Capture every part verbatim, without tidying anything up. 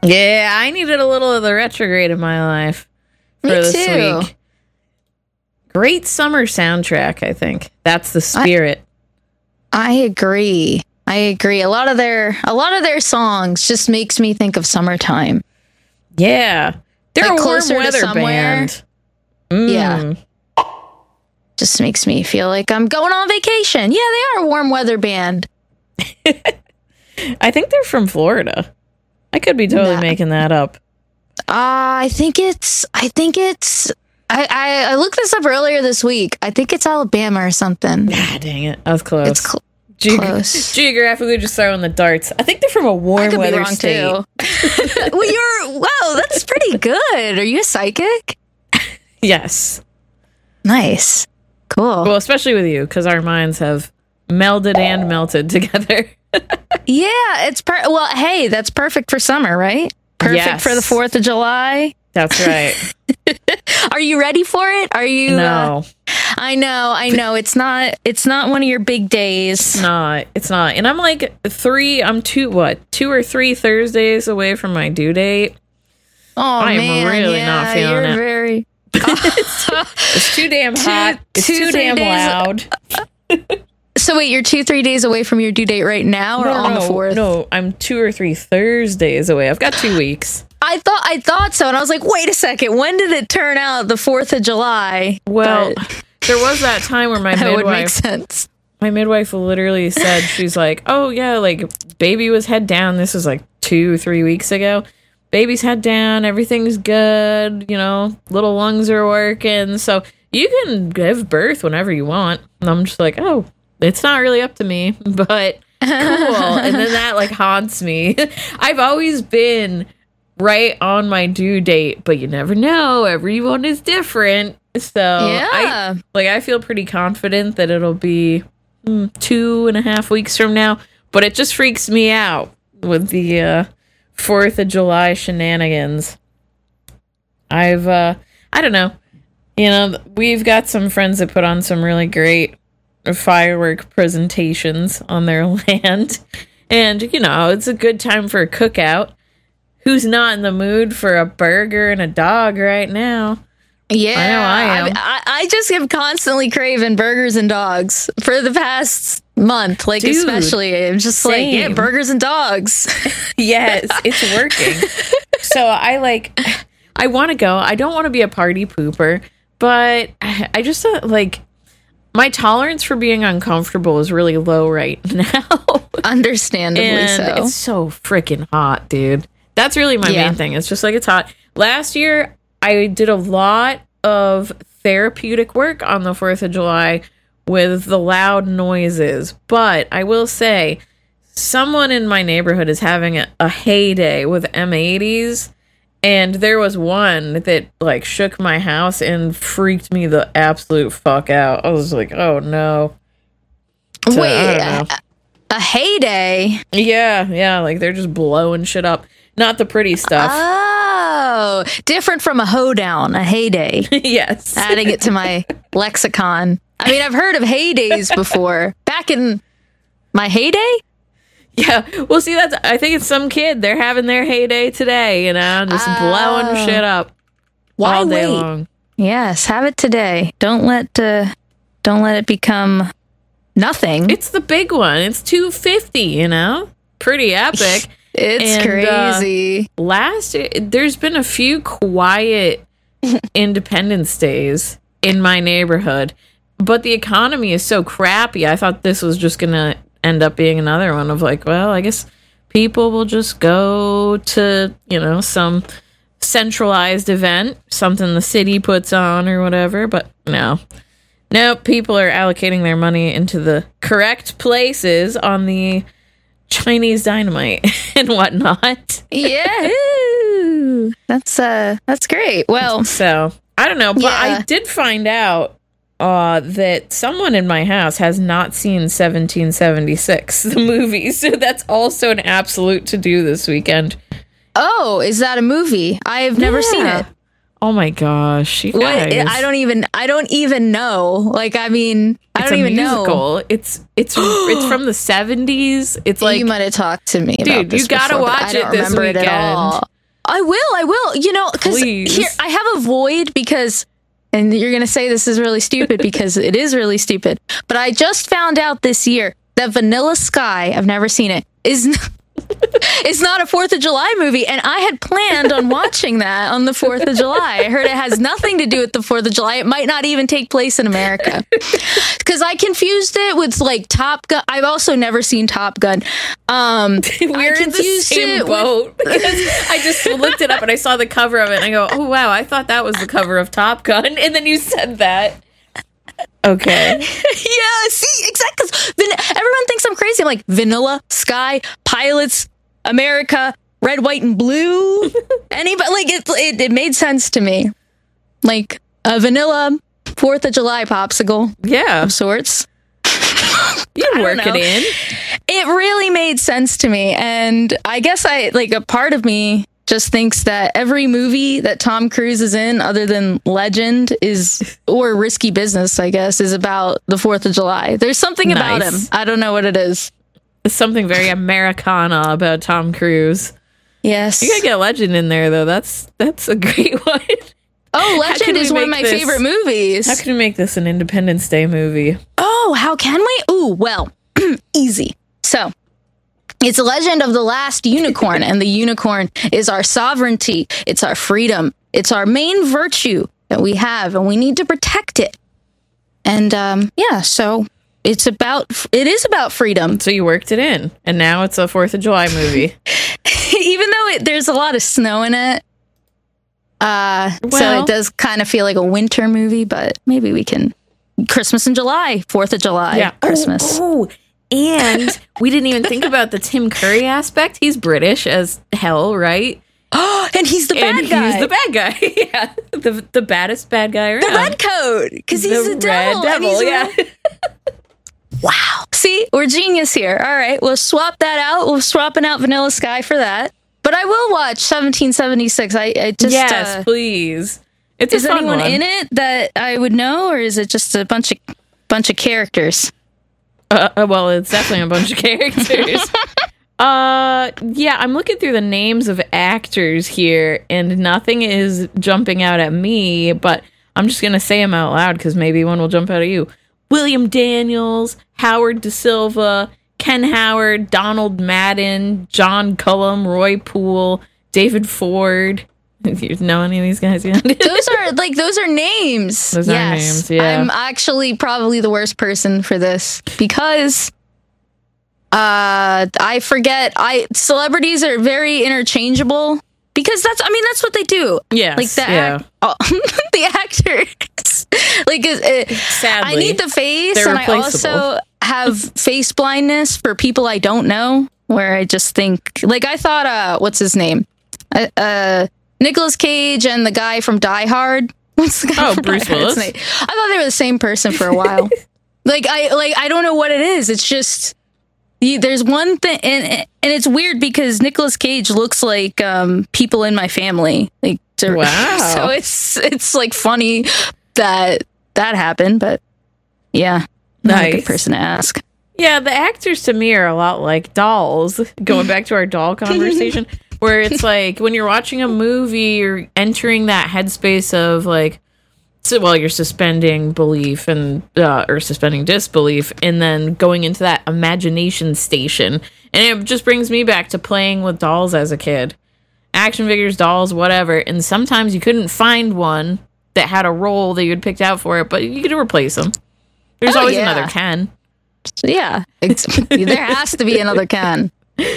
Yeah, I needed a little of the retrograde in my life for Me this too. week. Great summer soundtrack, I think. That's the spirit. I, I agree. I agree. A lot of their a lot of their songs just makes me think of summertime. Yeah. They're Like a warm Closer to weather Somewhere. band. Mm. Yeah. Just makes me feel like I'm going on vacation. Yeah, they are a warm weather band. I think they're from Florida. I could be totally Nah. making that up. Uh, I think it's I think it's I, I I looked this up earlier this week. I think it's Alabama or something. Ah, dang it. I was close. It's cl- Geog- close. Geographically, just throwing the darts. I think they're from a warm I could be weather wrong state. too. Well, you're wow, that's pretty good. Are you a psychic? Yes. Nice. Cool. Well, especially with you, because our minds have melded and melted together. Yeah, it's per- well, hey, that's perfect for summer, right? Perfect Yes. for the fourth of July. That's right. Are you ready for it? Are you uh, No, I know, I know. It's not it's not one of your big days. it's not. It's not. And I'm like three, I'm two, what, two or three Thursdays away from my due date. Oh I am man, really yeah, not feeling you're it. very It's too damn hot. It's two, too three damn days- loud. So wait, you're two, three days away from your due date right now, or No, on no, the fourth? no, I'm two or three Thursdays away. I've got two weeks. I thought I thought so, and I was like, wait a second, when did it turn out the fourth of July? Well, But there was that time where my that would make midwife, sense. my midwife literally said, she's like, oh yeah, like baby was head down. This was like two, three weeks ago. Baby's head down. Everything's good. You know, little lungs are working. So you can give birth whenever you want. And I'm just like, oh, it's not really up to me, but cool. And then that like haunts me. I've always been right on my due date, but you never know. Everyone is different. So Yeah. I like I feel pretty confident that it'll be mm, two and a half weeks from now, but it just freaks me out with the uh, Fourth of July shenanigans. I've uh, I don't know. You know, we've got some friends that put on some really great firework presentations on their land, and you know, it's a good time for a cookout. Who's not in the mood for a burger and a dog right now? Yeah, I know I am. I, I just am constantly craving burgers and dogs for the past month, like Dude, especially. I'm just like, yeah, same. burgers and dogs. Yes, it's working. So I like, I want to go. I don't want to be a party pooper, but I I just uh, like, my tolerance for being uncomfortable is really low right now. Understandably And so. it's so freaking hot, dude. That's really my Yeah. main thing. It's just like it's hot. Last year, I did a lot of therapeutic work on the fourth of July with the loud noises. But I will say, someone in my neighborhood is having a, a heyday with M eighties. And there was one that like shook my house and freaked me the absolute fuck out. I was like, oh no. So, Wait, I don't know. a, a heyday? Yeah, yeah, like they're just blowing shit up. Not the pretty stuff. Oh, different from a hoedown, a heyday. Yes. Adding it to my lexicon. I mean, I've heard of heydays before. Back in my heyday? Yeah. Well, see, that's, I think it's some kid. They're having their heyday today, you know, just Oh. blowing shit up Why all day wait? long. Yes, have it today. Don't let uh, don't let it become nothing. It's the big one. It's two fifty, you know? Pretty epic. It's and, uh, crazy. Last, there's been a few quiet Independence Days in my neighborhood, but the economy is so crappy. I thought this was just going to end up being another one of like, well, I guess people will just go to, you know, some centralized event, something the city puts on or whatever, but no. No, people are allocating their money into the correct places on the Chinese dynamite and whatnot. Yeah. That's uh that's great. Well, So, I don't know, but I Yeah. did find out uh, that someone in my house has not seen seventeen seventy-six, the movie. So that's also an absolute to-do this weekend. oh, is that a movie? I've never seen Yeah. it. Oh my gosh, you What? guys. I don't even I don't even know. Like I mean, I It's don't a even know. musical. It's it's it's from the seventies. It's like, you might have talked to me about dude, this you gotta before, but watch I don't it this remember it at weekend. all. I will. I will. You know, because here I have a void because, and you're gonna say this is really stupid because it is really stupid. But I just found out this year that Vanilla Sky, I've never seen it, is. N- It's not a fourth of July movie, and I had planned on watching that on the fourth of July. I heard it has nothing to do with the fourth of July. It might not even take place in America. Because I confused it with, like, Top Gun. I've also never seen Top Gun. Um, We're in the same boat. With- I just looked it up, and I saw the cover of it, and I go, oh, wow, I thought that was the cover of Top Gun. And then you said that. Okay. Yeah, see, exactly. Van- everyone thinks I'm crazy. I'm like, Vanilla Sky, Pilots, America, Red, White, and Blue. Anybody, like, it, it, it made sense to me. Like, a vanilla fourth of July popsicle. Yeah. Of sorts. You work it in. It really made sense to me. And I guess I, like, a part of me just thinks that every movie that Tom Cruise is in, other than Legend, is, or Risky Business, I guess, is about the fourth of July. There's something nice. about him. I don't know what it is. There's something very Americana about Tom Cruise. Yes. You gotta get Legend in there, though. That's that's a great one. Oh, Legend is one of my this, favorite movies. How can we make this an Independence Day movie? Oh, how can we? Ooh, well, easy. So, it's a Legend of the Last Unicorn, and the unicorn is our sovereignty. It's our freedom. It's our main virtue that we have, and we need to protect it. And um, yeah, so it's about it is about freedom. So you worked it in, and now it's a fourth of July movie. Even though it, there's a lot of snow in it, uh, well, so it does kind of feel like a winter movie. But maybe we can Christmas in July, fourth of July, yeah. Christmas. Oh, oh. And we didn't even think about the Tim Curry aspect. He's British as hell, right? Oh, and he's the bad and guy. He's the bad guy. Yeah, the the baddest bad guy around. The red coat, because he's the, the devil. Red devil, yeah. Wow. See, we're genius here. All right, we'll swap that out. We're swapping out Vanilla Sky for that. But I will watch seventeen seventy-six. I, I just yes, uh, please. It's is a fun anyone one. in it that I would know, or is it just a bunch of bunch of characters? Uh, well, it's definitely a bunch of characters. uh, yeah, I'm looking through the names of actors here, and nothing is jumping out at me, but I'm just going to say them out loud because maybe one will jump out at you. William Daniels, Howard Da Silva, Ken Howard, Donald Madden, John Cullum, Roy Poole, David Ford. You know any of these guys yet? Those are like those are names. Those yes. are names. Yeah, I'm actually probably the worst person for this because uh, I forget. I celebrities are very interchangeable because that's. I mean, that's what they do. Yeah, like the yeah. act, oh, the actors. Like, it, sadly, I need the face, and I also have face blindness for people I don't know. Where I just think, like, I thought, uh, what's his name? Uh. uh Nicolas Cage and the guy from Die Hard. What's the guy oh, from Bruce Die Willis? Hard? I thought they were the same person for a while. like I like I don't know what it is. It's just you, there's one thing, and and it's weird because Nicolas Cage looks like um, people in my family. Like, to, wow. So it's it's like funny that that happened, but yeah, not nice. A good person to ask. Yeah, the actors to me are a lot like dolls. Going back to our doll conversation. Where it's like when you're watching a movie, you're entering that headspace of like, so, well, you're suspending belief and uh, or suspending disbelief, and then going into that imagination station. And it just brings me back to playing with dolls as a kid, action figures, dolls, whatever. And sometimes you couldn't find one that had a role that you had picked out for it, but you could replace them. There's oh, always yeah. another Ken. Yeah, there has to be another Ken.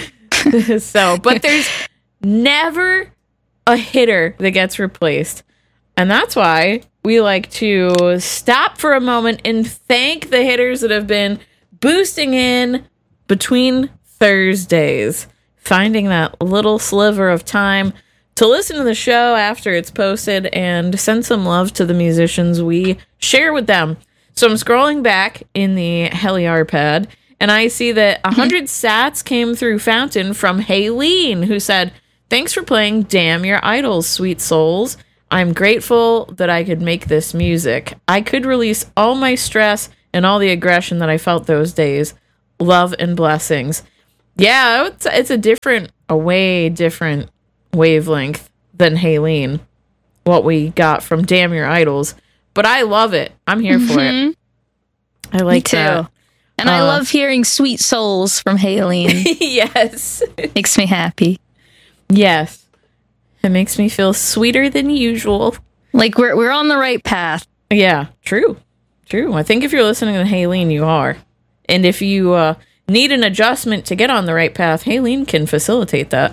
So, but there's never a hitter that gets replaced. And that's why we like to stop for a moment and thank the hitters that have been boosting in between Thursdays, finding that little sliver of time to listen to the show after it's posted and send some love to the musicians we share with them. So I'm scrolling back in the HeliarPad, and I see that one hundred sats came through Fountain from Haylene, who said, "Thanks for playing Damn Your Idols, sweet souls. I'm grateful that I could make this music. I could release all my stress and all the aggression that I felt those days. Love and blessings." Yeah, it's, it's a different, a way different wavelength than Haylene, what we got from Damn Your Idols. But I love it. I'm here for mm-hmm. it. I like Me too. That. And uh, I love hearing Sweet Souls from Haylene. Yes. Makes me happy. Yes. It makes me feel sweeter than usual. Like we're we're on the right path. Yeah, true. True. I think if you're listening to Haylene, you are. And if you uh, need an adjustment to get on the right path, Haylene can facilitate that.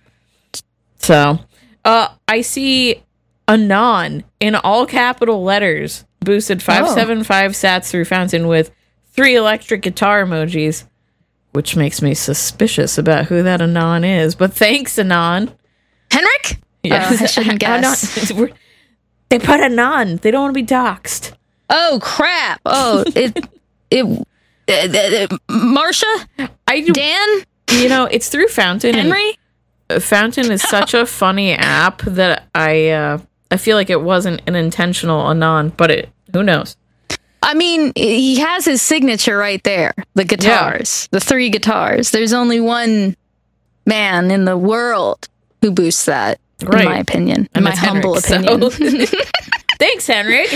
So, uh, I see Anon in all capital letters boosted five seven five sats through Fountain with three electric guitar emojis, which makes me suspicious about who that Anon is. But thanks, Anon. Henrik? Yes. Uh, I shouldn't guess. Anon, they put Anon. They don't want to be doxxed. Oh, crap. Oh, it... it uh, uh, Marsha? I do, Dan? You know, it's through Fountain. Henry? Fountain is such a funny app that I uh, I feel like it wasn't an intentional Anon, but it who knows? I mean, he has his signature right there. The guitars, yeah. The three guitars. There's only one man in the world who boosts that, right. In my opinion, in my humble Henrik, opinion. So. Thanks, Henrik.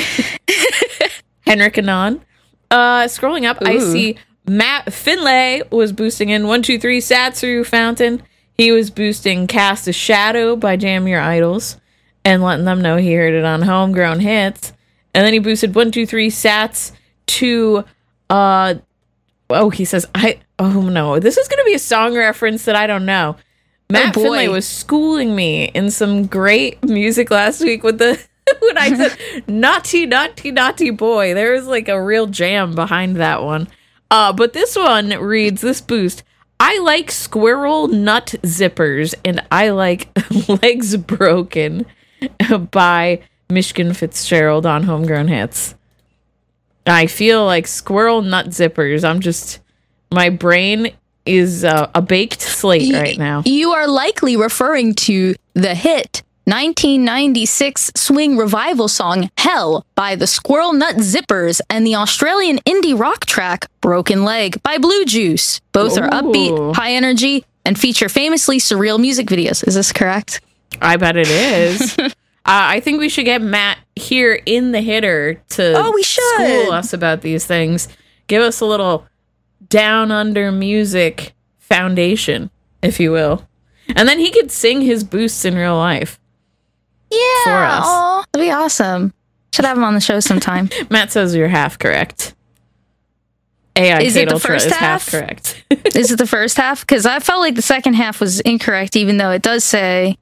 Henrik Anon. Uh, scrolling up, Ooh. I see Matt Finlay was boosting in one two three sats through Fountain. He was boosting Cast a Shadow by Damn Your Idols and letting them know he heard it on Homegrown Hits. And then he boosted one two three sats to, uh, oh, he says, I, oh no, this is going to be a song reference that I don't know. Matt oh Finlay was schooling me in some great music last week with the, when I said, naughty, naughty, naughty boy. There was like a real jam behind that one. Uh, but this one reads, this boost, I like squirrel nut zippers and I like Legs Broken by Michigan Fitzgerald on Homegrown Hits. I feel like squirrel nut zippers. I'm just, my brain is uh, a baked slate right now. You are likely referring to the hit nineteen ninety-six swing revival song Hell by the Squirrel Nut Zippers and the Australian indie rock track Broken Leg by Blue Juice. Both Ooh. Are upbeat, high energy, and feature famously surreal music videos. Is this correct? I bet it is. uh, I think we should get Matt here in the hitter to oh, we should. School us about these things. Give us a little down under music foundation, if you will. And then he could sing his boosts in real life. Yeah, for us. Aw, that'd be awesome. Should have him on the show sometime. Matt says you're half correct. A I is Kate it the Ultra first is half? half correct. Is it the first half? Because I felt like the second half was incorrect, even though it does say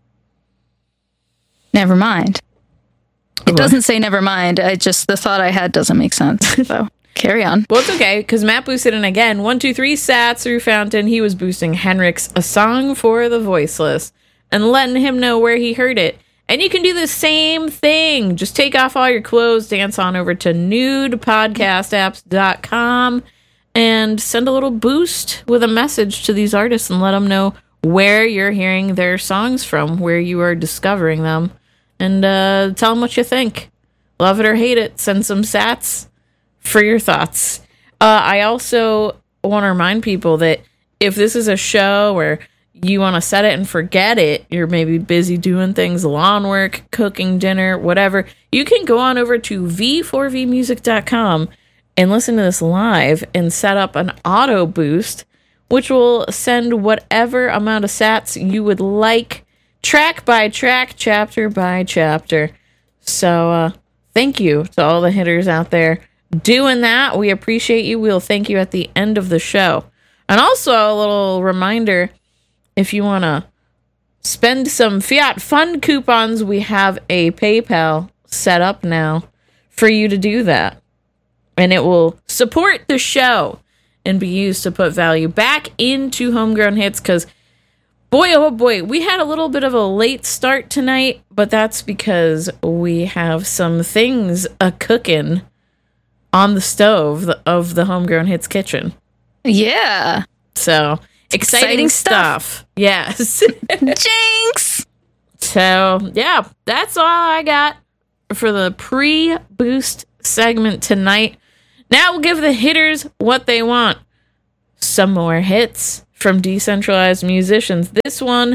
never mind. It what? Doesn't say never mind. I just the thought I had doesn't make sense. So carry on. Well, it's okay because Matt boosted in again. One, two, three sats through Fountain. He was boosting Henrik's "A Song for the Voiceless" and letting him know where he heard it. And you can do the same thing. Just take off all your clothes, dance on over to nude podcast apps dot com, and send a little boost with a message to these artists and let them know where you're hearing their songs from, where you are discovering them, and uh, tell them what you think. Love it or hate it. Send some sats for your thoughts. Uh, I also want to remind people that if this is a show where you want to set it and forget it, you're maybe busy doing things, lawn work, cooking dinner, whatever, you can go on over to v four v music dot com and listen to this live and set up an auto boost, which will send whatever amount of sats you would like, track by track, chapter by chapter. So uh, thank you to all the hitters out there doing that. We appreciate you. We'll thank you at the end of the show. And also a little reminder, if you want to spend some Fiat Fund coupons, we have a PayPal set up now for you to do that. And it will support the show and be used to put value back into Homegrown Hits because, boy, oh boy, we had a little bit of a late start tonight, but that's because we have some things a-cooking on the stove of the Homegrown Hits kitchen. Yeah. So... Exciting, Exciting stuff. stuff. Yes. Jinx. So, yeah, that's all I got for the pre-boost segment tonight. Now we'll give the hitters what they want. Some more hits from decentralized musicians. This one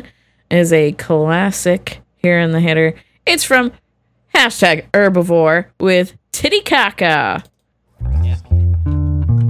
is a classic here in the hitter. It's from hashtag herbivore with Titty Caca.